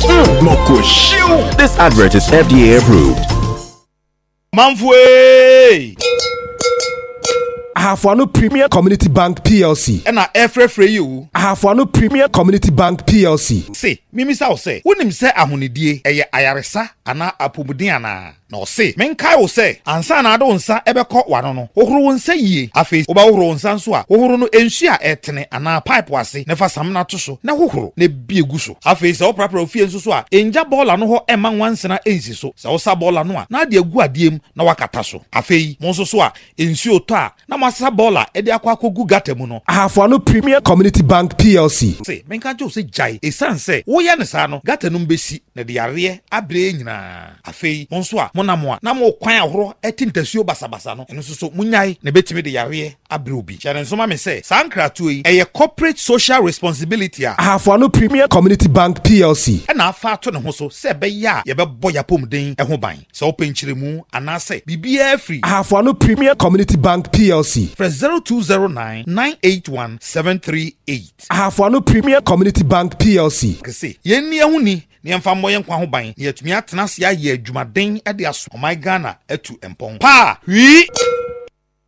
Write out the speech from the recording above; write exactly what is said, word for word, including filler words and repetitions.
Mm, Moko shoo. This advert is F D A approved. Manfue Ahafwano Premier Community Bank P L C. Ena efre fre you. Ahafwano Premier Community Bank P L C. Say, mimi sa o say, wonim say ahonidie eye ayaresa ana apomuden ana. No say, menkai o say, ansa na ado nsa ebekọ wano no. Ohoro nsa yie. Afi, oba ohoro nsa nso a, ohoro no ensu a etene ana pipe wase, ne fa sam na to so, na hohoro ne bie gu so. Afi, se o prapra ofie nso so a, enja bola no ho ema nwansena ensi so. Se o sa bola no a, na de agu adiem na wakata so. Afi, mo nso so a, ensu oto a, na masa bola e de akwa akogu gata mu no. Ahafwano Premier Community Bank P L C. Say, menka jo se jai, e san se, wo ye ne sa no, gata no mbesi, na de yare abre nyina. Afi, mo nso a, na mo na mo kwan ahoro etintasuo basabasa no eno so munyai na betimi de yare abre obi chane nso ma me say sankratu yi eye corporate social responsibility a Ahafwano Premier Community Bank P L C e na afa to ne ho so se be ya ye be boya pomden e ho ban se openchire mu ana se bibia free Ahafwano Premier Community Bank P L C press zero two zero nine nine eight one seven three eight Ahafwano Premier Community Bank P L C kese ye ni ehuni ni emfa moye nkwa ho ban ye tumi atena se aye adwumaden e de aso oh my Ghana etu empon pa wi